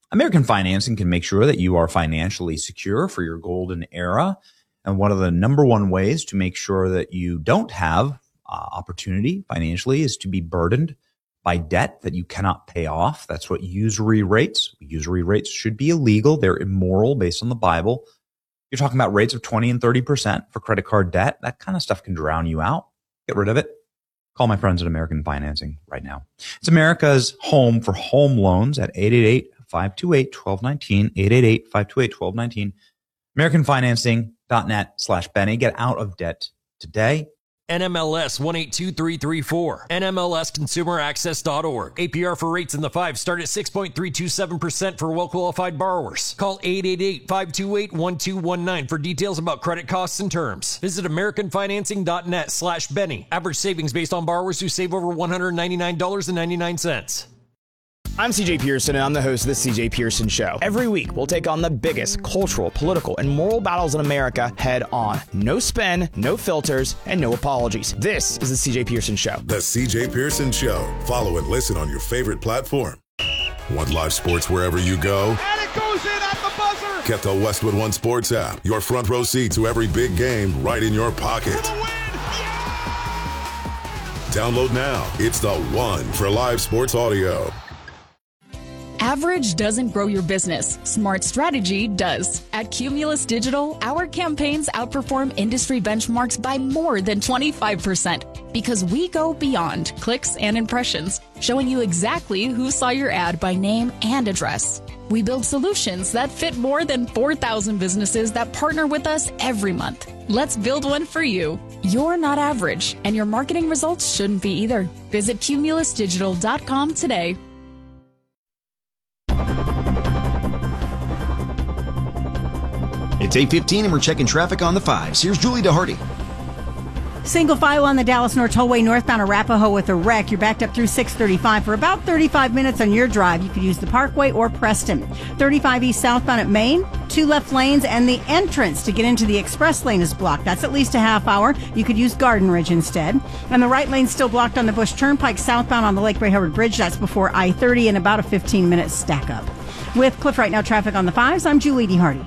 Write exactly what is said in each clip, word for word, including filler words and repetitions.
American Financing can make sure that you are financially secure for your golden era. And one of the number one ways to make sure that you don't have uh, opportunity financially is to be burdened by debt that you cannot pay off. That's what usury rates. Usury rates should be illegal. They're immoral based on the Bible. You're talking about rates of twenty and thirty percent for credit card debt. That kind of stuff can drown you out. Get rid of it. Call my friends at American Financing right now. It's America's home for home loans at eight eight eight, five two eight, one two one nine, eight eight eight, five two eight, one two one nine, american financing dot net slash Benny. Get out of debt today. N M L S one eight two three three four. N M L S consumer access dot org. A P R for rates in the five start at six point three two seven percent for well-qualified borrowers. Call eight eight eight, five two eight, one two one nine for details about credit costs and terms. Visit american financing dot net slash Benny. Average savings based on borrowers who save over one hundred ninety-nine dollars and ninety-nine cents. I'm C J Pearson, and I'm the host of The C J Pearson Show. Every week, we'll take on the biggest cultural, political, and moral battles in America head on. No spin, no filters, and no apologies. This is The C J Pearson Show. The C J Pearson Show. Follow and listen on your favorite platform. Want live sports wherever you go? And it goes in at the buzzer! Get the Westwood One Sports app. Your front row seat to every big game right in your pocket. For the win! Yeah! Download now. It's the one for live sports audio. Average doesn't grow your business. Smart strategy does. At Cumulus Digital, our campaigns outperform industry benchmarks by more than twenty-five percent because we go beyond clicks and impressions, showing you exactly who saw your ad by name and address. We build solutions that fit more than four thousand businesses that partner with us every month. Let's build one for you. You're not average, and your marketing results shouldn't be either. Visit cumulus digital dot com today. It's eight fifteen and we're checking traffic on the fives. Here's Julie DeHardy. Single file on the Dallas North Tollway northbound Arapahoe with a wreck. You're backed up through six thirty-five for about thirty-five minutes on your drive. You could use the Parkway or Preston. thirty-five east southbound at Maine. Two left lanes and the entrance to get into the express lane is blocked. That's at least a half hour. You could use Garden Ridge instead. And the right lane's still blocked on the Bush Turnpike southbound on the Lake Ray Hubbard Bridge. That's before I thirty and about a fifteen minute stack up. With Cliff Right Now traffic on the fives, I'm Julie DeHardy.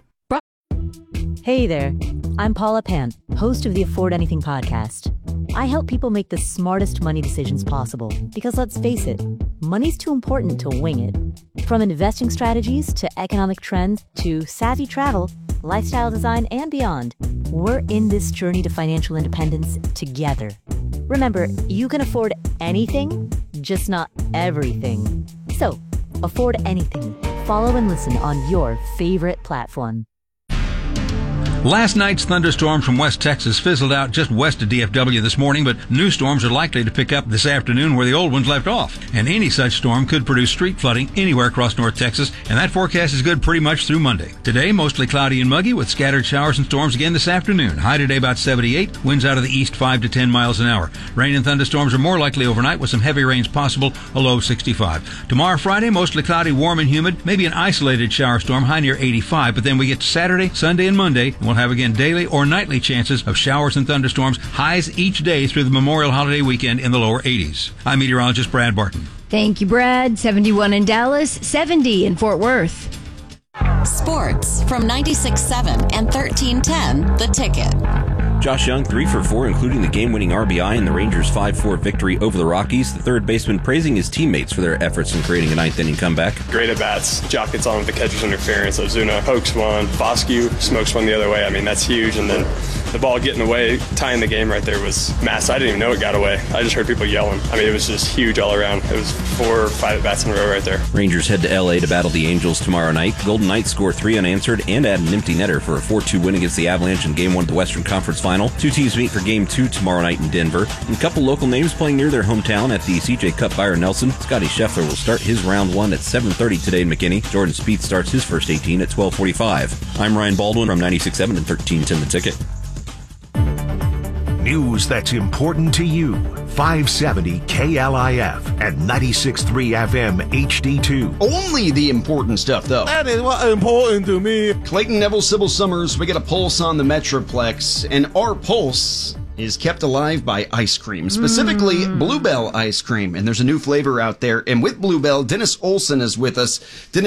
Hey there, I'm Paula Pant, host of the Afford Anything podcast. I help people make the smartest money decisions possible because let's face it, money's too important to wing it. From investing strategies to economic trends to savvy travel, lifestyle design, and beyond, we're in this journey to financial independence together. Remember, you can afford anything, just not everything. So, afford anything. Follow and listen on your favorite platform. Last night's thunderstorm from West Texas fizzled out just west of D F W this morning, but new storms are likely to pick up this afternoon where the old ones left off. And any such storm could produce street flooding anywhere across North Texas, and that forecast is good pretty much through Monday. Today, mostly cloudy and muggy with scattered showers and storms again this afternoon. High today about seventy-eight, winds out of the east five to ten miles an hour. Rain and thunderstorms are more likely overnight with some heavy rains possible, a low sixty-five. Tomorrow, Friday, mostly cloudy, warm and humid, maybe an isolated shower storm, high near eighty-five, but then we get to Saturday, Sunday, and Monday, and we'll have again daily or nightly chances of showers and thunderstorms, highs each day through the Memorial Holiday weekend in the lower eighties. I'm meteorologist Brad Barton. Thank you, Brad. seventy-one in Dallas, seventy in Fort Worth. Sports from ninety-six point seven and thirteen ten, The Ticket. Josh Young, three for four, including the game-winning R B I in the Rangers' five four victory over the Rockies. The third baseman praising his teammates for their efforts in creating a ninth-inning comeback. Great at-bats. Jock gets on with the catcher's interference. Ozuna pokes one. Foscue smokes one the other way. I mean, that's huge. And then the ball getting away, tying the game right there was massive. I didn't even know it got away. I just heard people yelling. I mean, it was just huge all around. It was four or five at-bats in a row right there. Rangers head to L A to battle the Angels tomorrow night. Golden Knights score three unanswered and add an empty netter for a four two win against the Avalanche in Game one of the Western Conference Final. Two teams meet for Game two tomorrow night in Denver. And a couple local names playing near their hometown at the C J Cup. Byron Nelson, Scotty Scheffler will start his round one at seven thirty today in McKinney. Jordan Spieth starts his first eighteen at twelve forty-five. I'm Ryan Baldwin from ninety-six point seven and thirteen ten The Ticket. News that's important to you. five seventy K L I F and ninety-six point three F M H D two. Only the important stuff, though. That is what important to me. Clayton Neville, Sybil Summers, we get a pulse on the Metroplex, and our pulse is kept alive by ice cream, specifically mm. Bluebell ice cream. And there's a new flavor out there. And with Bluebell, Dennis Olson is with us. Dennis